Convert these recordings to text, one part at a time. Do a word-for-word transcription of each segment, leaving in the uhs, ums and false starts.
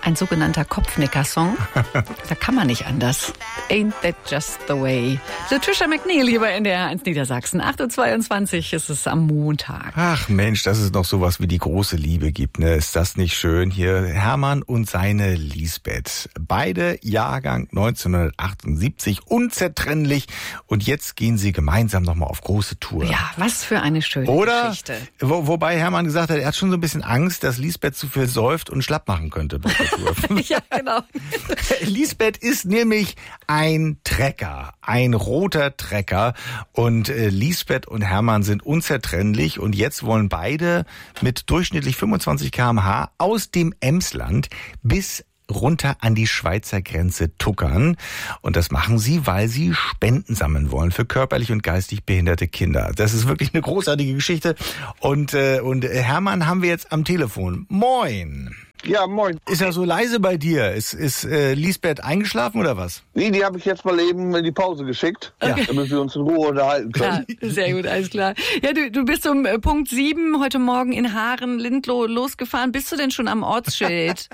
Ein sogenannter Kopfnicker-Song. Da kann man nicht anders. Ain't that just the way? So, Trisha McNeil hier bei N D R eins Niedersachsen. acht Uhr zweiundzwanzig ist es am Montag. Ach Mensch, dass es noch sowas wie die große Liebe gibt, ne? Ist das nicht schön? Hier Hermann und seine Lisbeth. Beide Jahrgang neunzehnhundertachtundsiebzig, unzertrennlich. Und jetzt gehen sie gemeinsam nochmal auf große Tour. Ja, was für eine schöne Oder, Geschichte. Wo, wobei Hermann gesagt hat, er hat schon so ein bisschen Angst, dass Lisbeth zu viel säuft und schlapp machen könnte bei der Tour. Ja, genau. Lisbeth ist nämlich ein Trecker, ein roter Trecker. Und äh, Lisbeth und Hermann sind unzertrennlich. Und jetzt wollen beide mit durchschnittlich fünfundzwanzig Kilometer pro Stunde aus dem Emsland bis runter an die Schweizer Grenze tuckern. Und das machen sie, weil sie Spenden sammeln wollen für körperlich und geistig behinderte Kinder. Das ist wirklich eine großartige Geschichte. Und, äh, und Hermann haben wir jetzt am Telefon. Moin. Ja, moin. Ist ja so leise bei dir. Ist, ist äh, Lisbeth eingeschlafen oder was? Nee, die habe ich jetzt mal eben in die Pause geschickt, Okay. damit wir uns in Ruhe unterhalten können. Ja, sehr gut, alles klar. Ja, du, du bist um äh, Punkt sieben heute Morgen in Haaren-Lindloh losgefahren. Bist du denn schon am Ortsschild?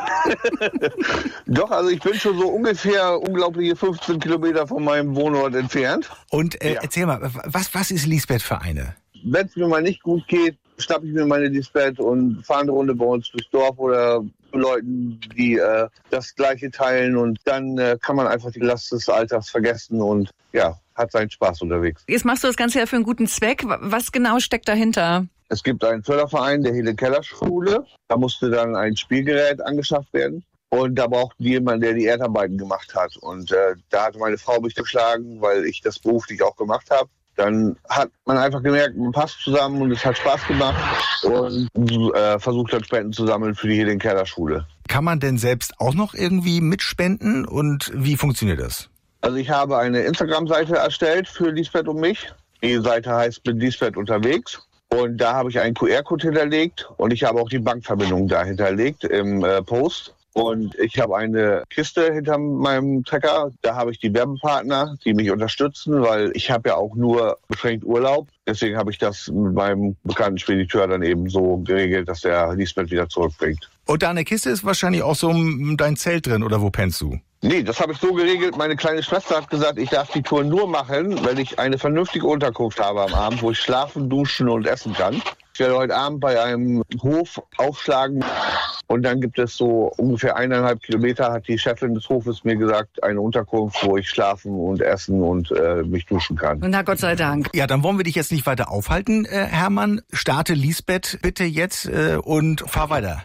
Doch, also ich bin schon so ungefähr unglaubliche fünfzehn Kilometer von meinem Wohnort entfernt. Und äh, Ja. erzähl mal, was, was ist Lisbeth für eine? Wenn es mir mal nicht gut geht, schnappe ich mir meine Lisbeth und fahre eine Runde bei uns durchs Dorf oder zu Leuten, die äh, das Gleiche teilen. Und dann äh, kann man einfach die Last des Alltags vergessen und ja, hat seinen Spaß unterwegs. Jetzt machst du das Ganze ja für einen guten Zweck. Was genau steckt dahinter? Es gibt einen Förderverein, der Helen-Keller-Schule. Da musste dann ein Spielgerät angeschafft werden. Und da brauchten die jemanden, der die Erdarbeiten gemacht hat. Und äh, da hatte meine Frau mich geschlagen, weil ich das beruflich auch gemacht habe. Dann hat man einfach gemerkt, man passt zusammen und es hat Spaß gemacht und äh, versucht dann Spenden zu sammeln für die Helen-Keller-Schule. Kann man denn selbst auch noch irgendwie mitspenden und wie funktioniert das? Also ich habe eine Instagram-Seite erstellt für Lisbeth und mich. Die Seite heißt mit Lisbeth unterwegs. Und da habe ich einen Q R-Code hinterlegt und ich habe auch die Bankverbindung da hinterlegt im äh, Post. Und ich habe eine Kiste hinter meinem Trecker. Da habe ich die Werbepartner, die mich unterstützen, weil ich habe ja auch nur beschränkt Urlaub. Deswegen habe ich das mit meinem bekannten Spediteur dann eben so geregelt, dass der Lisbeth wieder zurückbringt. Und deine Kiste ist wahrscheinlich auch so dein Zelt drin, oder wo pennst du? Nee, das habe ich so geregelt. Meine kleine Schwester hat gesagt, ich darf die Tour nur machen, wenn ich eine vernünftige Unterkunft habe am Abend, wo ich schlafen, duschen und essen kann. Ich werde heute Abend bei einem Hof aufschlagen und dann gibt es so ungefähr eineinhalb Kilometer, hat die Chefin des Hofes mir gesagt, eine Unterkunft, wo ich schlafen und essen und äh, mich duschen kann. Na Gott sei Dank. Ja, dann wollen wir dich jetzt nicht weiter aufhalten, äh, Hermann. Starte Lisbeth bitte jetzt äh, und fahr weiter.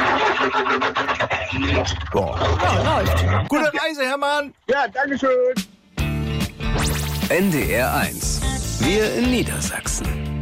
Boah. Ja, läuft. Gute Reise, Hermann. Ja, dankeschön. N D R eins. Wir in Niedersachsen.